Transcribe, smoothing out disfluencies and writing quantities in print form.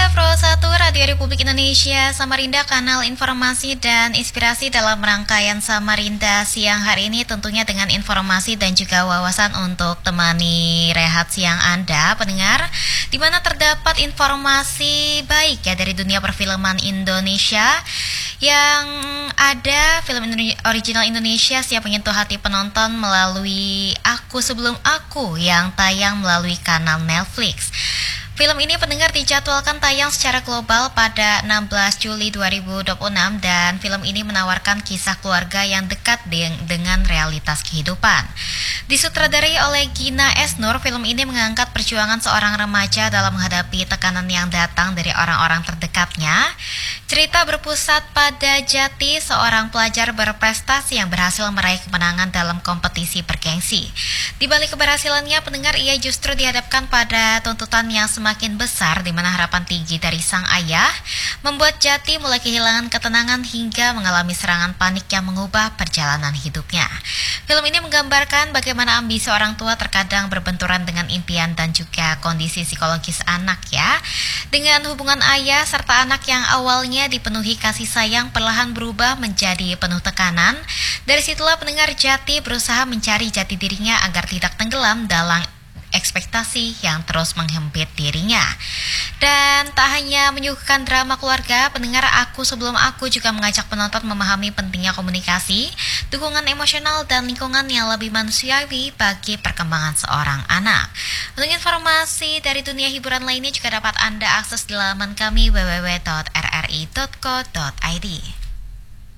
Pro 1 Radio Republik Indonesia Samarinda, kanal informasi dan inspirasi dalam rangkaian Samarinda siang hari ini, tentunya dengan informasi dan juga wawasan untuk temani rehat siang Anda pendengar, di mana terdapat informasi baik ya dari dunia perfilman Indonesia, yang ada film original Indonesia siap menyentuh hati penonton melalui Aku Sebelum Aku yang tayang melalui kanal Netflix. Film ini pendengar dijadwalkan tayang secara global pada 16 Juli 2026 dan film ini menawarkan kisah keluarga yang dekat dengan realitas kehidupan. Disutradarai oleh Gina Esnur, film ini mengangkat perjuangan seorang remaja dalam menghadapi tekanan yang datang dari orang-orang terdekatnya. Cerita berpusat pada Jati, seorang pelajar berprestasi yang berhasil meraih kemenangan dalam kompetisi bergengsi. Di balik keberhasilannya, pendengar, ia justru dihadapkan pada tuntutan yang semakin besar, di mana harapan tinggi dari sang ayah membuat Jati mulai kehilangan ketenangan hingga mengalami serangan panik yang mengubah perjalanan hidupnya. Film ini menggambarkan bagaimana ambisi orang tua terkadang berbenturan dengan impian dan juga kondisi psikologis anak ya. Dengan hubungan ayah serta anak yang awalnya dipenuhi kasih sayang perlahan berubah menjadi penuh tekanan. Dari situlah pendengar, Jati berusaha mencari jati dirinya agar tidak tenggelam dalam ekspektasi yang terus menghempit dirinya. Dan tak hanya menyuguhkan drama keluarga, pendengar, Aku Sebelum Aku juga mengajak penonton memahami pentingnya komunikasi, dukungan emosional, dan lingkungan yang lebih manusiawi bagi perkembangan seorang anak. Untuk informasi dari dunia hiburan lainnya juga dapat Anda akses di laman kami www.rri.co.id.